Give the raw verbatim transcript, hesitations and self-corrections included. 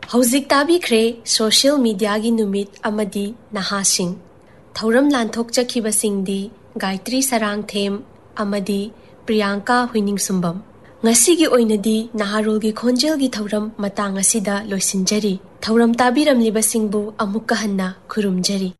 हौजिक ताबिख्रे social media की नुमित अमदी नहासिंग थौरम लांथोकचखिबसिंगदी Gayatri सरांगथेम अमदी Priyanka हुइनिंगसुंबम ngasi gi oinadi naharol gi khonjel gi thauram matang asida loisinjari thauram tabiram libasingbu amukka hanna khurumjari।